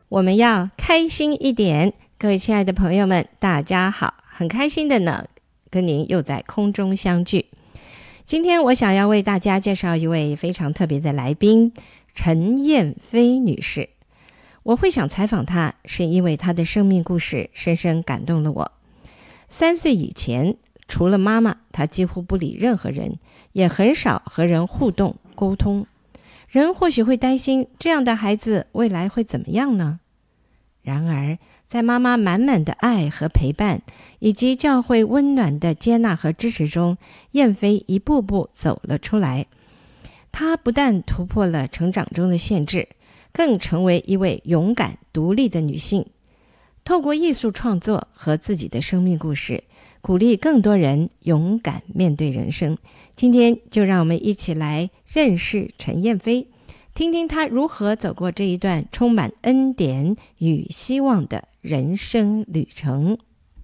我们要开心一点。各位亲爱的朋友们，大家好，很开心的呢，跟您又在空中相聚。今天我想要为大家介绍一位非常特别的来宾，陈燕飞女士。我会想采访她，是因为她的生命故事深深感动了我。3岁以前，除了妈妈，她几乎不理任何人，也很少和人互动沟通。人或许会担心，这样的孩子未来会怎么样呢？然而，在妈妈满满的爱和陪伴，以及教会温暖的接纳和支持中，燕飞一步步走了出来。她不但突破了成长中的限制，更成为一位勇敢独立的女性。透过艺术创作和自己的生命故事，鼓励更多人勇敢面对人生。今天就让我们一起来认识陈燕飞，听听她如何走过这一段充满恩典与希望的人生旅程。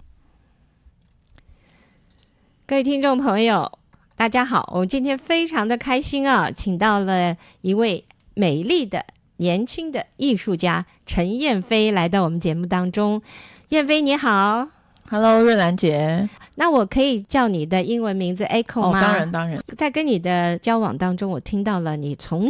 各位听众朋友，大家好，我们今天非常的开心啊，请到了一位美丽的年轻的艺术家陈燕飞来到我们节目当中。燕飞你好。 Hello， 瑞兰姐。 那我可以叫你的英文名字 Echo 吗？ 当然当然。 在跟你的交往当中，我听到了你从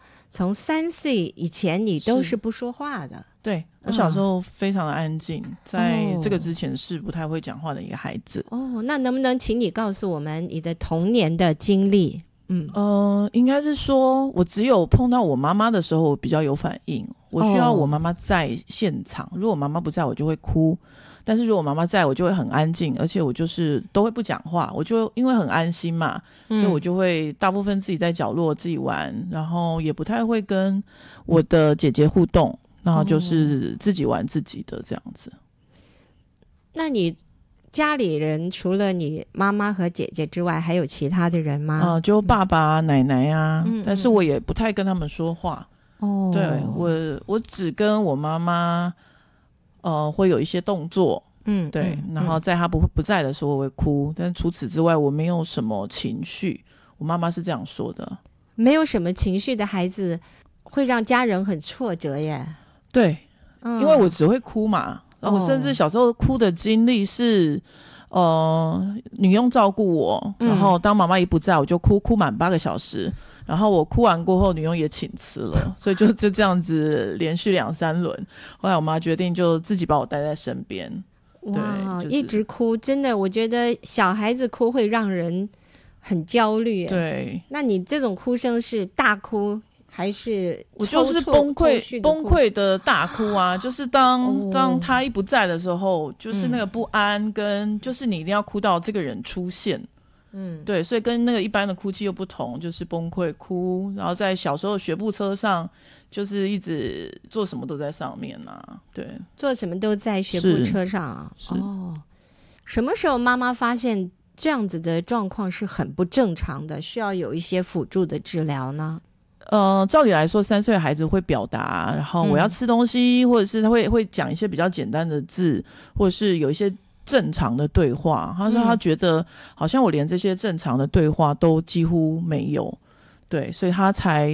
3岁以前你都是不说话的。 对，我小时候非常的安静，在这个之前是不太会讲话的一个孩子。 那能不能请你告诉我们你的童年的经历？ 应该是说我只有碰到我妈妈的时候我比较有反应，我需要我妈妈在现场，如果妈妈不在我就会哭，但是如果妈妈在我就会很安静，而且我就是都会不讲话，我就因为很安心嘛，所以我就会大部分自己在角落自己玩，然后也不太会跟我的姐姐互动，然后就是自己玩自己的这样子。 那你家里人除了你妈妈和姐姐之外还有其他的人吗？ 就爸爸啊、奶奶啊，但是我也不太跟他们说话。对，我只跟我妈妈会有一些动作，对，然后在她不在的时候我会哭，但除此之外我没有什么情绪。我妈妈是这样说的， 没有什么情绪的孩子会让家人很挫折耶。 对，因为我只会哭嘛。我甚至小时候哭的经历是女佣照顾我，然后当妈妈一不在我就哭满8个小时，然后我哭完过后女佣也请辞了，所以就这样子连续2-3轮，后来我妈决定就自己把我带在身边。 哇， 对， 一直哭，真的我觉得小孩子哭会让人很焦虑。 对， 那你这种哭声是大哭还是我就是崩溃的大哭啊！就是当他一不在的时候，就是那个不安跟就是你一定要哭到这个人出现。对，所以跟那个一般的哭泣又不同，就是崩溃哭，然后在小时候学步车上，就是一直做什么都在上面啊。对， 做什么都在学步车上啊。什么时候妈妈发现这样子的状况是很不正常的，需要有一些辅助的治疗呢？ 照理来说3岁的孩子会表达，然后我要吃东西，或者是他会讲一些比较简单的字，或者是有一些正常的对话。他说他觉得好像我连这些正常的对话都几乎没有，对，所以他才